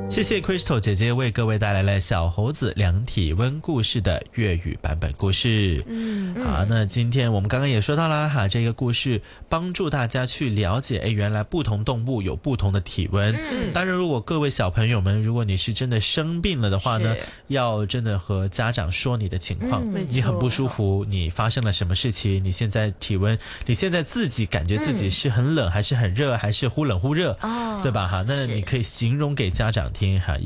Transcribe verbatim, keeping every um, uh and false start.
谢谢 Crystal 姐姐为各位带来了小猴子量体温故事的粤语版本故事。嗯，好，那今天我们刚刚也说到啦哈，这个故事帮助大家去了解，哎，原来不同动物有不同的体温。嗯，当然，如果各位小朋友们，如果你是真的生病了的话呢，要真的和家长说你的情况，嗯、你很不舒服，你发生了什么事情，你现在体温，你现在自己感觉自己是很冷，还是很热，还是忽冷忽热，哦，对吧？哈，那你可以形容给家长听哈。